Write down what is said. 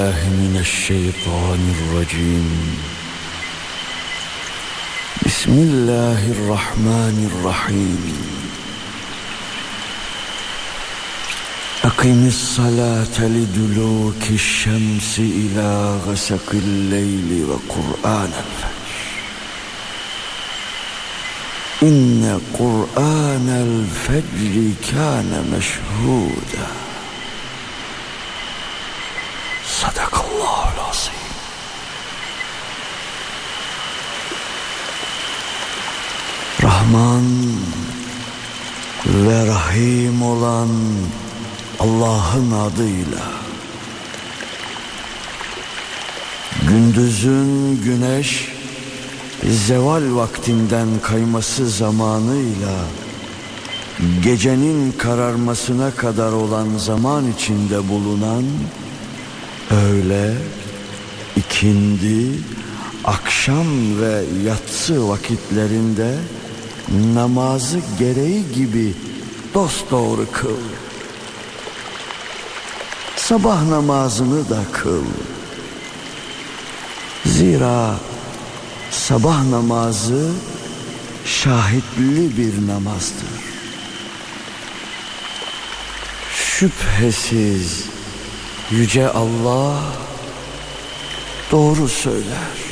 من الشيطان الرجيم. بسم الله الرحمن الرحيم. أقم الصلاة لدلوك الشمس إلى غسق الليل وقرآن الفجر إن قرآن الفجر كان مشهودا. Sadakallahul azim. Rahman ve Rahim olan Allah'ın adıyla. Gündüzün güneş zeval vaktinden kayması zamanıyla gecenin kararmasına kadar olan zaman içinde bulunan öğle, ikindi, akşam ve yatsı vakitlerinde namazı gereği gibi dosdoğru kıl. Sabah namazını da kıl. Zira sabah namazı şahitli bir namazdır. Şüphesiz Yüce Allah doğru söyler.